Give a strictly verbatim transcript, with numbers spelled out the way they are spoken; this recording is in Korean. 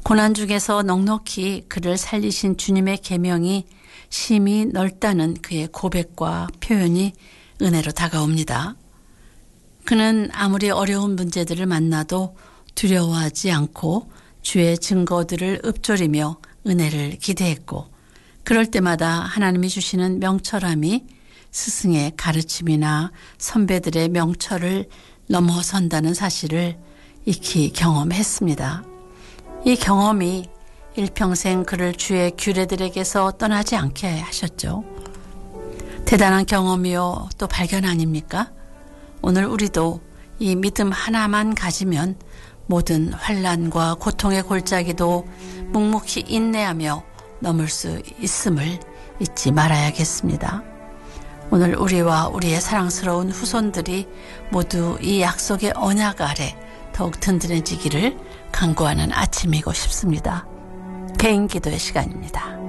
고난 중에서 넉넉히 그를 살리신 주님의 계명이 심히 넓다는 그의 고백과 표현이 은혜로 다가옵니다. 그는 아무리 어려운 문제들을 만나도 두려워하지 않고 주의 증거들을 읊조리며 은혜를 기대했고, 그럴 때마다 하나님이 주시는 명철함이 스승의 가르침이나 선배들의 명철을 넘어선다는 사실을 익히 경험했습니다. 이 경험이 일평생 그를 주의 규례들에게서 떠나지 않게 하셨죠. 대단한 경험이요 또 발견 아닙니까? 오늘 우리도 이 믿음 하나만 가지면 모든 환난과 고통의 골짜기도 묵묵히 인내하며 넘을 수 있음을 잊지 말아야겠습니다. 오늘 우리와 우리의 사랑스러운 후손들이 모두 이 약속의 언약 아래 더욱 든든해지기를 간구하는 아침이고 싶습니다. 개인 기도의 시간입니다.